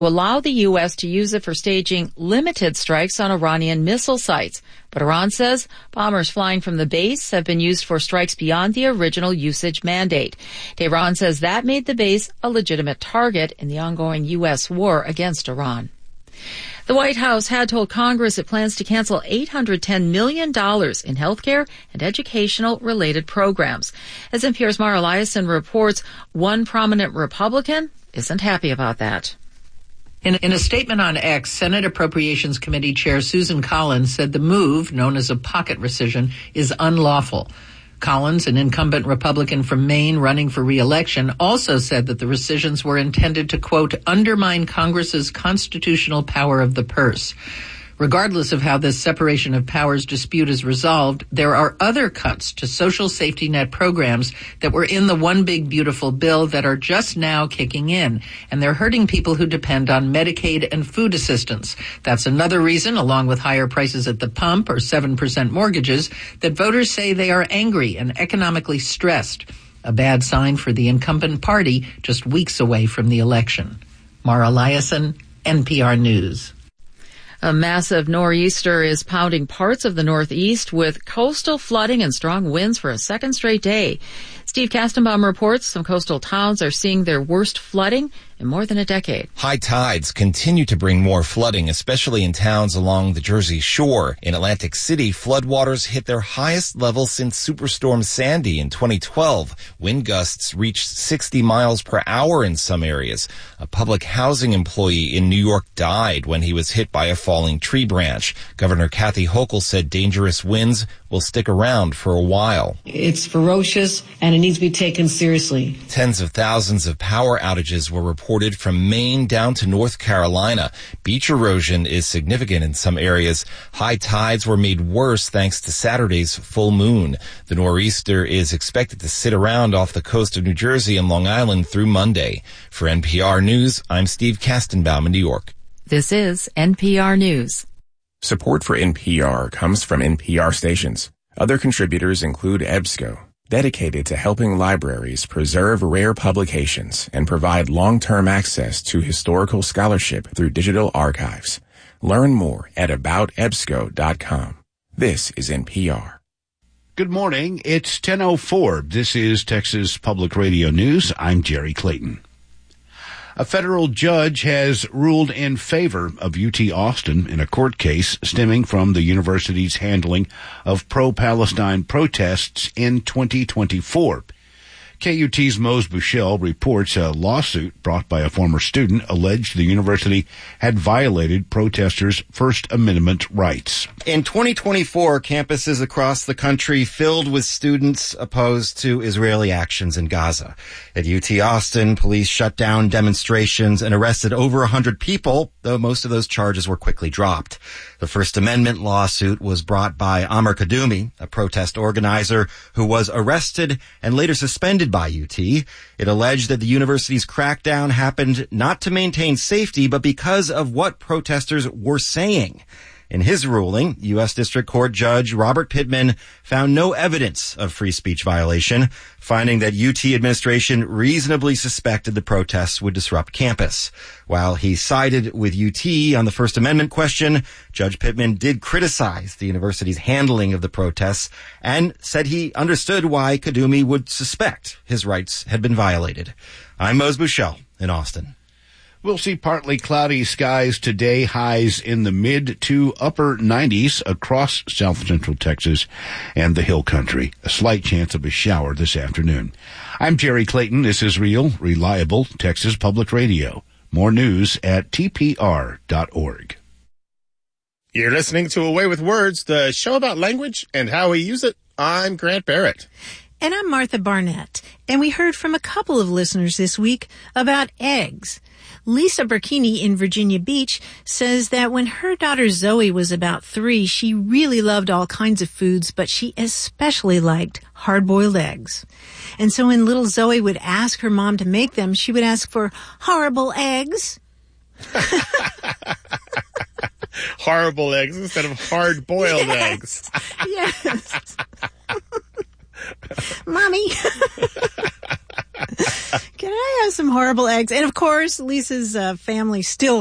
allow the U.S. to use it for staging limited strikes on Iranian missile sites. But Iran says bombers flying from the base have been used for strikes beyond the original usage mandate. Tehran says that made the base a legitimate target in the ongoing U.S. war against Iran. The White House had told Congress it plans to cancel $810 million in healthcare and educational-related programs. As NPR's Mara Eliason reports, one prominent Republican isn't happy about that. In a statement on X, Senate Appropriations Committee Chair Susan Collins said the move, known as a pocket rescission, is unlawful. Collins, an incumbent Republican from Maine running for re-election, also said that the rescissions were intended to, quote, undermine Congress's constitutional power of the purse. Regardless of how this separation of powers dispute is resolved, there are other cuts to social safety net programs that were in the One Big Beautiful Bill that are just now kicking in, and they're hurting people who depend on Medicaid and food assistance. That's another reason, along with higher prices at the pump or 7% mortgages, that voters say they are angry and economically stressed. A bad sign for the incumbent party just weeks away from the election. Mara Eliason, NPR News. A massive nor'easter is pounding parts of the Northeast with coastal flooding and strong winds for a second straight day. Steve Kastenbaum reports some coastal towns are seeing their worst flooding in more than a decade. High tides continue to bring more flooding, especially in towns along the Jersey Shore. In Atlantic City, floodwaters hit their highest level since Superstorm Sandy in 2012. Wind gusts reached 60 miles per hour in some areas. A public housing employee in New York died when he was hit by a falling tree branch. Governor Kathy Hochul said dangerous winds will stick around for a while. It's ferocious and it needs to be taken seriously. Tens of thousands of power outages were reported from Maine down to North Carolina. Beach erosion is significant in some areas. High tides were made worse thanks to Saturday's full moon. The nor'easter is expected to sit around off the coast of New Jersey and Long Island through Monday. For NPR News, I'm Steve Kastenbaum in New York. This is NPR News. Support for NPR comes from NPR stations. Other contributors include EBSCO, dedicated to helping libraries preserve rare publications and provide long-term access to historical scholarship through digital archives. Learn more at aboutebsco.com. This is NPR. Good morning. It's 10:04. This is Texas Public Radio News. I'm Jerry Clayton. A federal judge has ruled in favor of UT Austin in a court case stemming from the university's handling of pro-Palestine protests in 2024. KUT's Mose Bushell reports a lawsuit brought by a former student alleged the university had violated protesters' First Amendment rights. In 2024, campuses across the country filled with students opposed to Israeli actions in Gaza. At UT Austin, police shut down demonstrations and arrested over 100 people, though most of those charges were quickly dropped. The First Amendment lawsuit was brought by Amr Kadumi, a protest organizer who was arrested and later suspended by UT. It alleged that the university's crackdown happened not to maintain safety, but because of what protesters were saying. In his ruling, U.S. District Court Judge Robert Pittman found no evidence of free speech violation, finding that UT administration reasonably suspected the protests would disrupt campus. While he sided with UT on the First Amendment question, Judge Pittman did criticize the university's handling of the protests and said he understood why Kadumi would suspect his rights had been violated. I'm Mose Bushell in Austin. We'll see partly cloudy skies today, highs in the mid to upper 90s across south central Texas and the hill country. A slight chance of a shower this afternoon. I'm Jerry Clayton. This is Real, Reliable Texas Public Radio. More news at tpr.org. You're listening to Away with Words, the show about language and how we use it. I'm Grant Barrett. And I'm Martha Barnett. And we heard from a couple of listeners this week about eggs. Lisa Burkini in Virginia Beach says that when her daughter Zoe was about 3, she really loved all kinds of foods, but she especially liked hard-boiled eggs. And so when little Zoe would ask her mom to make them, she would ask for horrible eggs. Horrible eggs instead of hard-boiled eggs. Yes. Mommy, can I some horrible eggs. And of course, Lisa's family still